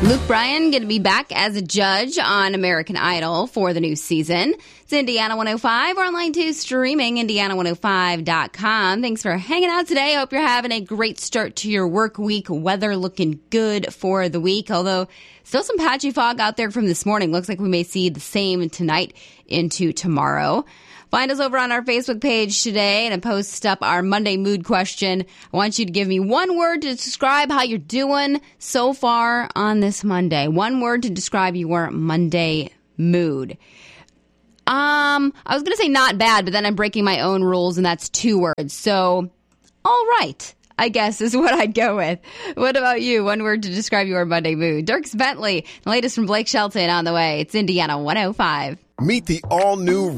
Luke Bryan going to be back as a judge on American Idol for the new season. It's Indiana 105. We're online too, streaming Indiana105.com. Thanks for hanging out today. Hope you're having a great start to your work week. Weather looking good for the week, although still some patchy fog out there from this morning. Looks like we may see the same tonight into tomorrow. Find us over on our Facebook page today and post up our Monday mood question. I want you to give me one word to describe how you're doing so far on this Monday. One word to describe your Monday mood. I was going to say not bad, but then I'm breaking my own rules, and that's 2 words. So, all right, I guess is what I'd go with. What about you? One word to describe your Monday mood. Dierks Bentley, the latest from Blake Shelton on the way. It's Indiana 105. Meet the all-new...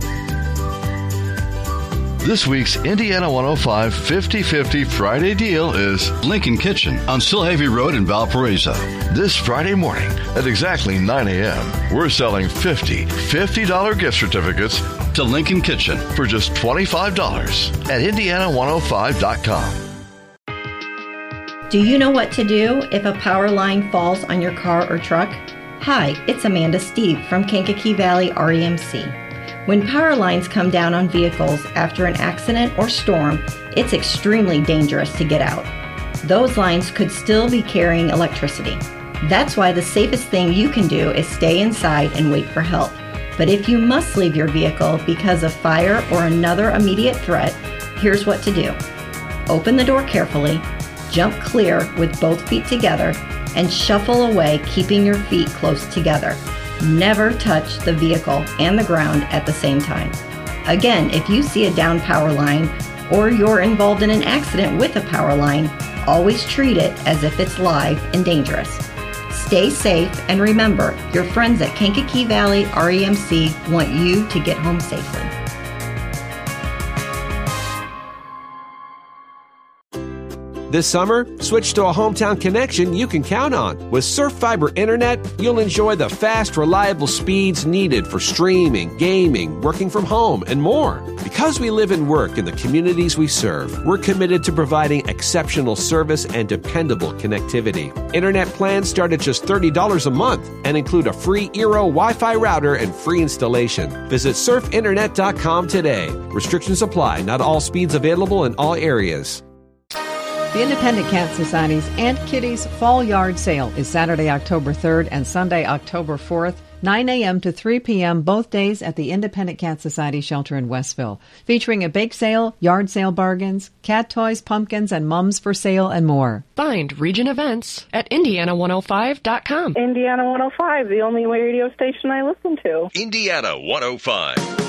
This week's Indiana 105 50-50 Friday deal is Lincoln Kitchen on Silhavy Road in Valparaiso. This Friday morning at exactly 9 a.m. We're selling $50 gift certificates to Lincoln Kitchen for just $25 at Indiana105.com. Do you know what to do if a power line falls on your car or truck? Hi, it's Amanda Steve from Kankakee Valley REMC. When power lines come down on vehicles after an accident or storm, it's extremely dangerous to get out. Those lines could still be carrying electricity. That's why the safest thing you can do is stay inside and wait for help. But if you must leave your vehicle because of fire or another immediate threat, here's what to do. Open the door carefully, jump clear with both feet together, and shuffle away, keeping your feet close together. Never touch the vehicle and the ground at the same time. Again, if you see a down power line or you're involved in an accident with a power line, always treat it as if it's live and dangerous. Stay safe, and remember, your friends at Kankakee Valley REMC want you to get home safely. This summer, switch to a hometown connection you can count on. With Surf Fiber Internet, you'll enjoy the fast, reliable speeds needed for streaming, gaming, working from home, and more. Because we live and work in the communities we serve, we're committed to providing exceptional service and dependable connectivity. Internet plans start at just $30 a month and include a free Eero Wi-Fi router and free installation. Visit surfinternet.com today. Restrictions apply. Not all speeds available in all areas. The Independent Cat Society's Aunt Kitty's Fall Yard Sale is Saturday, October 3rd and Sunday, October 4th, 9 a.m. to 3 p.m. both days at the Independent Cat Society shelter in Westville, featuring a bake sale, yard sale bargains, cat toys, pumpkins, and mums for sale, and more. Find region events at Indiana105.com. Indiana 105, the only radio station I listen to. Indiana 105.